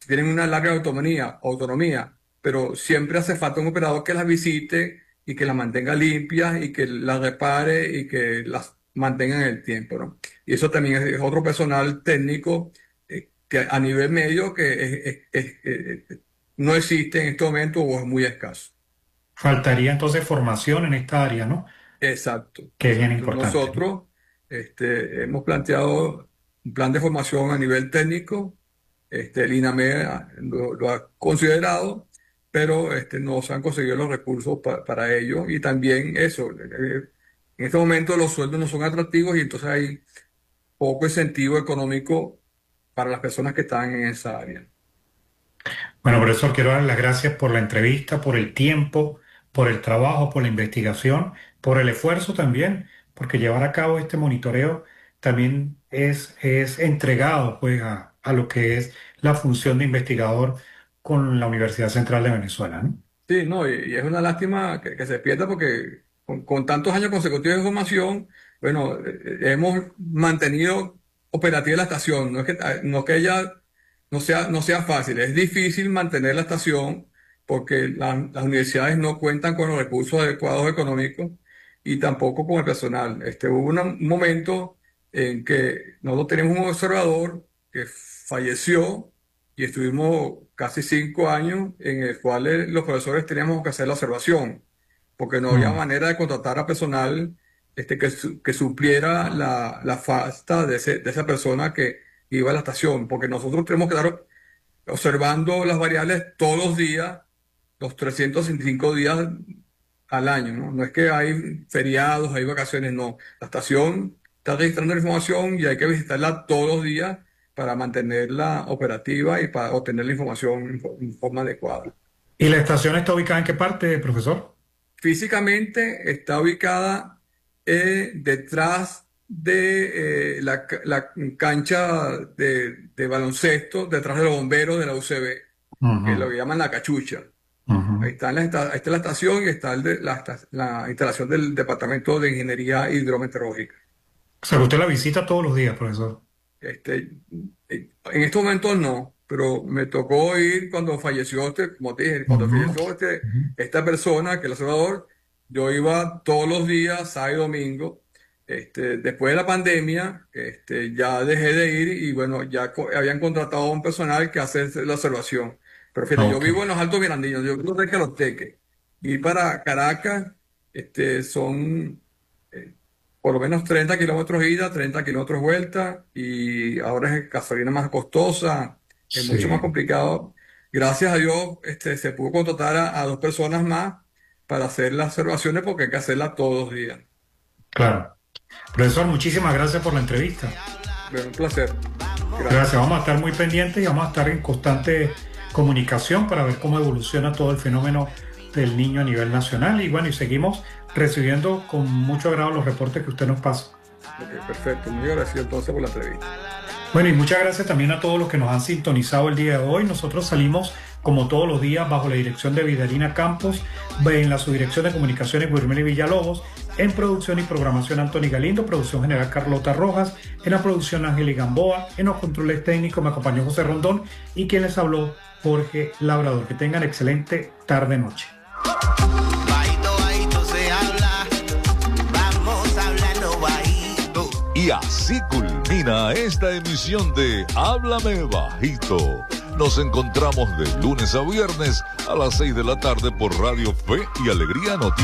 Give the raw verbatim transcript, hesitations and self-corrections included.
tienen una larga autonomía, autonomía, pero siempre hace falta un operador que las visite y que las mantenga limpias y que las repare y que las mantenga en el tiempo, ¿no? Y eso también es, es otro personal técnico eh, que a nivel medio que es- es- es- eh, no existe en este momento o es muy escaso. Faltaría entonces formación en esta área, ¿no? Exacto, Que es bien exacto. importante, ¿no? Nosotros este, hemos planteado un plan de formación a nivel técnico. Este, el INAME ha- lo, lo ha considerado, pero este, no se han conseguido los recursos pa- para ello. Y también eso, eh, en este momento los sueldos no son atractivos y entonces hay poco incentivo económico para las personas que están en esa área. Bueno, profesor, quiero dar las gracias por la entrevista, por el tiempo, por el trabajo, por la investigación, por el esfuerzo también, porque llevar a cabo este monitoreo también es, es entregado pues a, a lo que es la función de investigador con la Universidad Central de Venezuela, ¿no? Sí, no, y, y es una lástima que, que se pierda porque con, con tantos años consecutivos de formación, bueno, eh, eh, hemos mantenido operativa la estación. No es que, ah, no es que ella no sea, no sea fácil, es difícil mantener la estación porque la- las universidades no cuentan con los recursos adecuados económicos y tampoco con el personal. Este, hubo una- un momento en que nosotros tenemos un observador que falleció y estuvimos casi cinco años en el cual eh, los profesores teníamos que hacer la observación, porque no había Mm, manera de contratar a personal este, que, su- que supliera la, la falta de, ese- de esa persona que iba a la estación, porque nosotros tenemos que estar observando las variables todos los días, los trescientos sesenta y cinco días al año, ¿no? No es que hay feriados, hay vacaciones, no. La estación está registrando la información y hay que visitarla todos los días para mantenerla operativa y para obtener la información en forma adecuada. ¿Y la estación está ubicada en qué parte, profesor? Físicamente está ubicada eh, detrás de eh, la, ca- la cancha de, de baloncesto, detrás de los bomberos de la U C B, que lo Ujú, llaman la cachucha. Ahí ujú. está, la, esta- ahí está la estación y está el de- la, esta- la instalación del Departamento de Ingeniería Hidrometeorológica. O sea, que usted la visita todos los días, profesor. Este, eh, en estos momentos no, pero me tocó ir cuando falleció este, como te dije, cuando Ujú, falleció este, ujú. esta persona, que es el observador, yo iba todos los días, sábado y domingo. Este, después de la pandemia, este, ya dejé de ir y bueno, ya co- habían contratado a un personal que hace la observación. Pero fíjate, yo Ok. vivo en los Altos Mirandinos, yo vivo cerca de Los Teques. Ir para Caracas, este, son eh, por lo menos treinta kilómetros ida, treinta kilómetros vuelta, y ahora es gasolina más costosa, es mucho más Sí, complicado. Gracias a Dios, este, se pudo contratar a, a dos personas más para hacer las observaciones porque hay que hacerlas todos los días. claro. Profesor, muchísimas gracias por la entrevista. Bueno, un placer. Gracias, Gracias. vamos a estar muy pendientes y vamos a estar en constante comunicación para ver cómo evoluciona todo el fenómeno del niño a nivel nacional. Y bueno, y seguimos recibiendo con mucho agrado los reportes que usted nos pasa. Ok, perfecto. Muy agradecido entonces por la entrevista. Bueno, y muchas gracias también a todos los que nos han sintonizado el día de hoy. Nosotros salimos, como todos los días, bajo la dirección de Vidalina Campos, en la subdirección de comunicaciones Guillermo Villalobos, en producción y programación Anthony Galindo, producción general Carlota Rojas, en la producción Angélica Gamboa, en los controles técnicos me acompañó José Rondón y quien les habló, Jorge Labrador. Que tengan excelente tarde-noche. Bajito, bajito se habla, vamos hablando bajito. Y así culmina esta emisión de Háblame Bajito. Nos encontramos de lunes a viernes a las seis de la tarde por Radio Fe y Alegría Noticias.